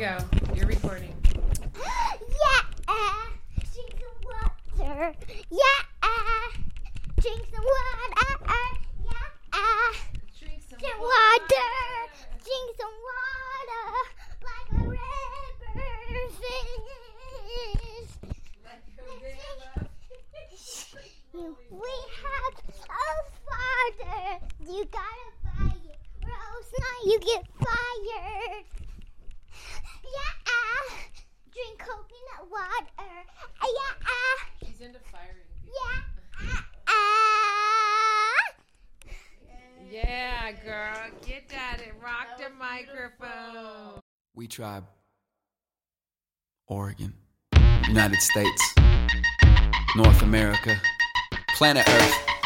go. You're recording. Yeah, drink some water. Yeah, drink some water. Yeah, Drink some drink water. Drink some water like a river fish. We have a father. You gotta buy it, or else now you get fired. Yeah, drink coconut water. Yeah, She's into firing people. yeah. Yeah, girl. Get that and rock the microphone. We Tribe, Oregon, United States, North America, planet Earth.